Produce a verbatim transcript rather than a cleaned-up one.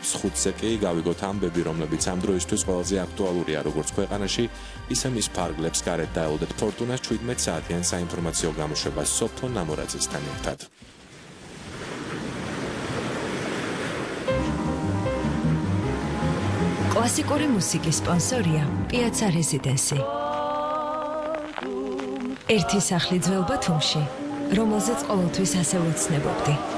კვირის ხუთზე კი გავიგოთ ამბები, რომლებიც ამ დროისთვის ყველაზე აქტუალურია როგორც ქვეყანაში, ისე მის ფარგლებს გარეთ დაელოდეთ ფორტუნას შვიდმეტ საათიან საინფორმაციო გამოშვებას სოფთონ ნამორაძესთან ერთად. კლასიკური მუსიკის სპონსორია პიაცა რეზიდენსი. ერთი სახლი ძველ ბათუმში, რომელზეც ყოველთვის ასე ვუცნებობდი.